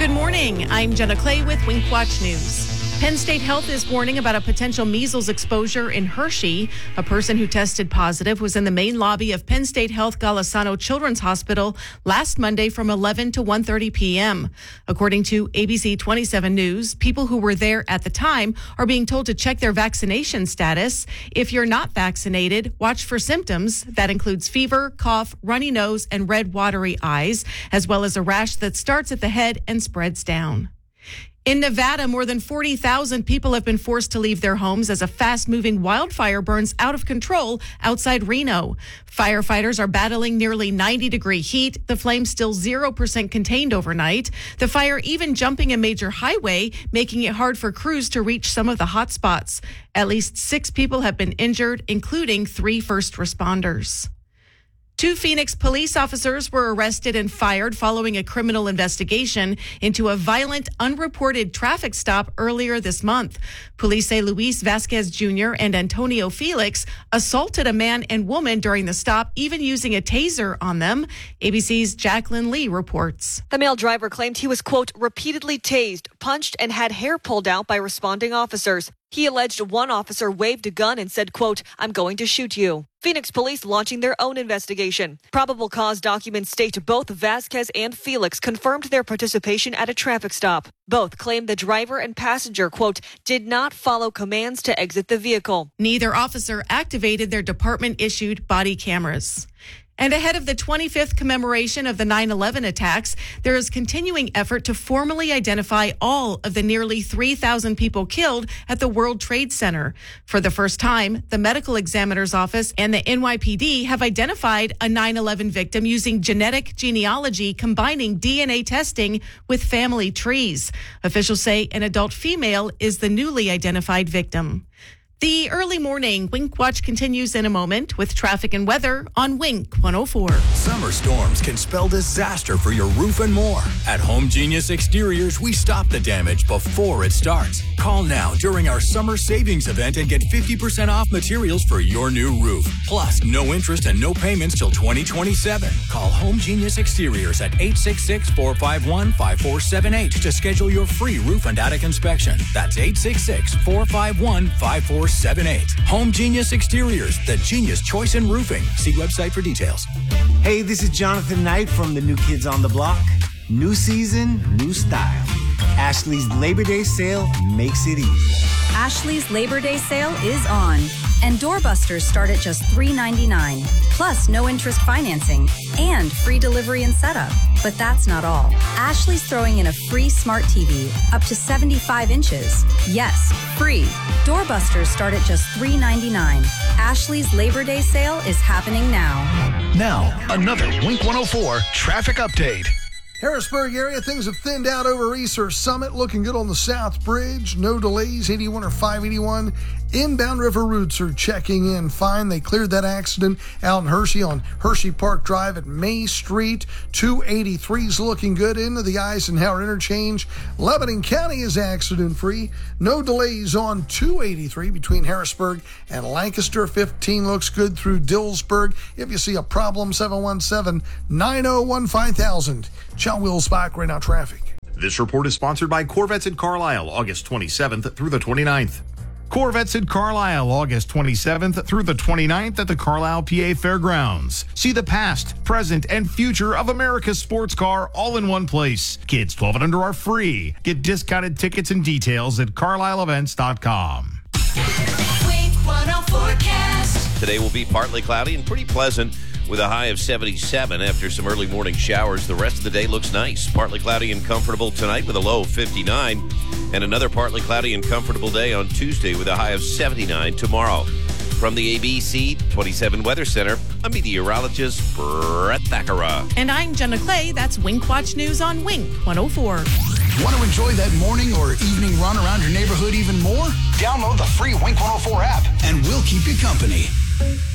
Good morning. I'm Jenna Clay with Wink Watch News. Penn State Health is warning about a potential measles exposure in Hershey. A person who tested positive was in the main lobby of Penn State Health Golisano Children's Hospital last Monday from 11 to 1:30 p.m. According to ABC 27 News, people who were there at the time are being told to check their vaccination status. If you're not vaccinated, watch for symptoms. That includes fever, cough, runny nose, and red watery eyes, as well as a rash that starts at the head and spreads down. In Nevada, more than 40,000 people have been forced to leave their homes as a fast-moving wildfire burns out of control outside Reno. Firefighters are battling nearly 90-degree heat. The flames still 0% contained overnight. The fire even jumping a major highway, making it hard for crews to reach some of the hot spots. At least 6 people have been injured, including 3 first responders. 2 Phoenix police officers were arrested and fired following a criminal investigation into a violent, unreported traffic stop earlier this month. Police say Luis Vasquez Jr. and Antonio Felix assaulted a man and woman during the stop, even using a taser on them. ABC's Jacqueline Lee reports. The male driver claimed he was, quote, repeatedly tased, punched, and had hair pulled out by responding officers. He alleged one officer waved a gun and said, quote, I'm going to shoot you. Phoenix police launching their own investigation. Probable cause documents state both Vasquez and Felix confirmed their participation at a traffic stop. Both claimed the driver and passenger, quote, did not follow commands to exit the vehicle. Neither officer activated their department-issued body cameras. And ahead of the 25th commemoration of the 9/11 attacks, there is continuing effort to formally identify all of the nearly 3,000 people killed at the World Trade Center. For the first time, the medical examiner's office and the NYPD have identified a 9/11 victim using genetic genealogy, combining DNA testing with family trees. Officials say an adult female is the newly identified victim. The early morning Wink Watch continues in a moment with traffic and weather on Wink 104. Summer storms can spell disaster for your roof and more. At Home Genius Exteriors, we stop the damage before it starts. Call now during our summer savings event and get 50% off materials for your new roof. Plus, no interest and no payments till 2027. Call Home Genius Exteriors at 866-451-5478 to schedule your free roof and attic inspection. That's 866-451-5478. Home Genius Exteriors, the genius choice in roofing. See website for details. Hey, this is Jonathan Knight from the New Kids on the Block. New season, new style. Ashley's Labor Day sale makes it easy. Ashley's Labor Day sale is on, and doorbusters start at just $3.99, plus no interest financing and free delivery and setup. But that's not all. Ashley's throwing in a free smart TV up to 75 inches. Yes, free. Doorbusters start at just $3.99. Ashley's Labor Day sale is happening now. Now, another Wink 104 traffic update. Harrisburg area, things have thinned out over Research Summit. Looking good on the South Bridge. No delays, 81 or 581. Inbound river routes are checking in fine. They cleared that accident out in Hershey on Hershey Park Drive at May Street. 283 is looking good into the Eisenhower interchange. Lebanon County is accident-free. No delays on 283 between Harrisburg and Lancaster. 15 looks good through Dillsburg. If you see a problem, 717-901-5000. John Wills-Bach, right now traffic. This report is sponsored by Corvettes in Carlisle, August 27th through the 29th. Corvettes in Carlisle, August 27th through the 29th at the Carlisle, PA Fairgrounds. See the past, present, and future of America's sports car all in one place. Kids 12 and under are free. Get discounted tickets and details at carlisleevents.com. Wink 104 forecast. Today will be partly cloudy and pretty pleasant with a high of 77 after some early morning showers. The rest of the day looks nice. Partly cloudy and comfortable tonight with a low of 59. And another partly cloudy and comfortable day on Tuesday with a high of 79 tomorrow. From the ABC 27 Weather Center, I'm meteorologist Brett Thakara. And I'm Jenna Clay. That's Wink Watch News on Wink 104. Want to enjoy that morning or evening run around your neighborhood even more? Download the free Wink 104 app, and we'll keep you company.